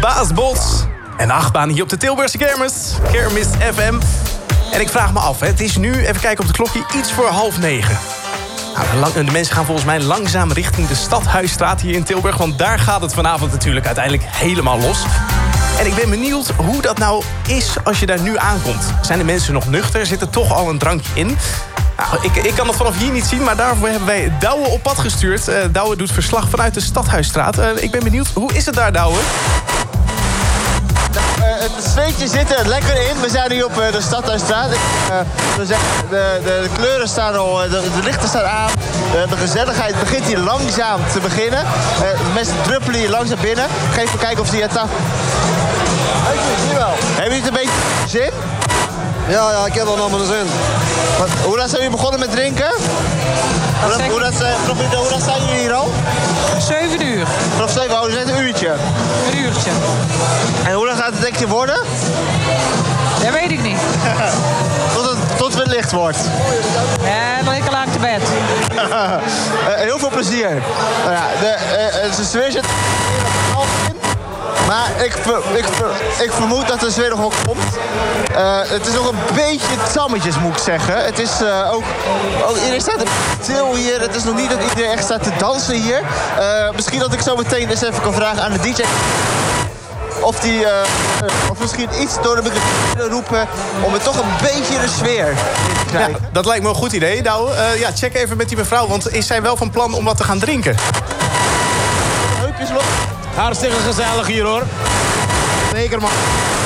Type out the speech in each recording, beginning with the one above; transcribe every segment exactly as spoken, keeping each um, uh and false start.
Baas Bos en achtbaan hier op de Tilburgse Kermis. Kermis F M. En ik vraag me af, hè, het is nu, even kijken op het klokje, iets voor half negen. Nou, de, lang, de mensen gaan volgens mij langzaam richting de Stadhuisstraat hier in Tilburg. Want daar gaat het vanavond natuurlijk uiteindelijk helemaal los. En ik ben benieuwd hoe dat nou is als je daar nu aankomt. Zijn de mensen nog nuchter? Zit er toch al een drankje in? Nou, ik, ik kan het vanaf hier niet zien, maar daarvoor hebben wij Douwe op pad gestuurd. Uh, Douwe doet verslag vanuit de Stadhuisstraat. Uh, ik ben benieuwd, hoe is het daar, Douwe? Uh, het zweetje zit er lekker in. We zijn nu op uh, de Stadhuisstraat. Uh, we zeggen, de, de, de kleuren staan al, de, de lichten staan aan. De, de gezelligheid begint hier langzaam te beginnen. Uh, de mensen druppelen hier langzaam binnen. Ga even kijken of ze hier aan tafel... Zie wel. Hebben jullie het een beetje zin? Ja, ja, ik heb wel allemaal de zin. Wat, hoe laat zijn jullie begonnen met drinken? Hoe laat, hoe, laat, hoe laat zijn jullie hier al? zeven uur. Vanaf zeven, oh, dus net een uurtje. Een uurtje. En hoe lang gaat het denk je worden? Dat weet ik niet. tot, het, tot het licht wordt. Ja, dan ik al lang te bed. uh, heel veel plezier. Nou ja, de, uh, de sfeer zit in. Maar ik, ver, ik, ver, ik vermoed dat de sfeer nog wel komt. Uh, het is nog een beetje tammetjes, moet ik zeggen. Het is uh, ook, ook... Iedereen staat stil hier. Het is nog niet dat iedereen echt staat te dansen hier. Uh, misschien dat ik zo meteen eens even kan vragen aan de D J... Of die uh, of misschien iets door de microfoon roepen om het toch een beetje de sfeer te krijgen. Ja, dat lijkt me een goed idee, Douwe. Uh, ja, check even met die mevrouw, want is zij wel van plan om wat te gaan drinken? Heupjes los. Hartstikke gezellig hier, hoor. Zeker, man.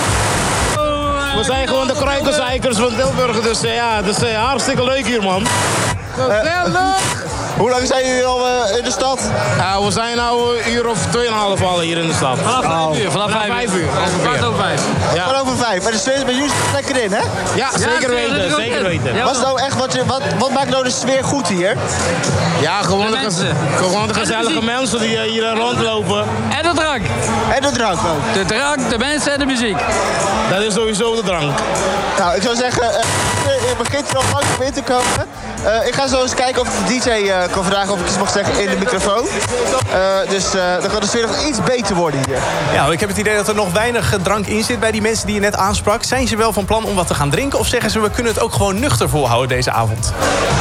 We zijn gewoon de kruikenzeikers van Tilburg, dus uh, ja, het is uh, hartstikke leuk hier, man. Uh, Hoe lang zijn jullie al uh, in de stad? Uh, we zijn nu een uur of tweeënhalf al hier in de stad. Vanaf vijf uur. Vanaf vijf uur. Kwart over vijf. Ja. Kwart over vijf. En de sfeer is bij jullie lekker in, hè? Ja, zeker weten. Zeker weten. Ja, wat, is nou echt, wat, je, wat, wat maakt nou de sfeer goed hier? Ja, gewoon de, de, de gewoon de gezellige de mensen die hier rondlopen. En de drank. En de drank ook. De drank, de mensen en de muziek. Dat is sowieso de drank. Nou, ik zou zeggen, uh, je begint er al langzaam in te komen. Uh, ik ga zo eens kijken of ik de D J uh, kan vragen of ik iets mag zeggen in de microfoon. Uh, dus uh, dan kan de sfeer nog iets beter worden hier. Ja, ik heb het idee dat er nog weinig drank in zit bij die mensen die je net aansprak. Zijn ze wel van plan om wat te gaan drinken? Of zeggen ze, we kunnen het ook gewoon nuchter volhouden deze avond?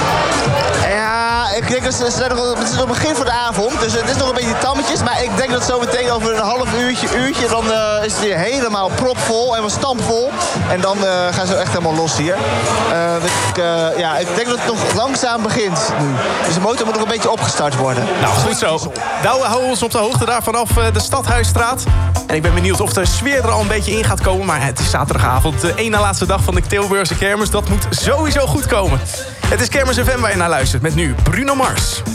Ja, ik denk dat ze, ze nog, het is nog het begin van de avond. Dus het is nog een beetje tammetjes. Maar ik denk dat zo meteen over een half uurtje, uurtje... dan uh, is het weer helemaal propvol en stampvol. En dan uh, gaan ze echt helemaal los hier. Uh, dus ik, uh, ja, ik denk dat het nog langzaam begint nu. Dus de motor moet nog een beetje opgestart worden. Nou, goed zo. Douwe, hou ons op de hoogte daar vanaf de Stadhuisstraat. En ik ben benieuwd of de sfeer er al een beetje in gaat komen. Maar het is zaterdagavond, de ene laatste dag van de Tilburgse Kermis. Dat moet sowieso goed komen. Het is Kermis F M waar je naar luistert met nu Bruno Mars.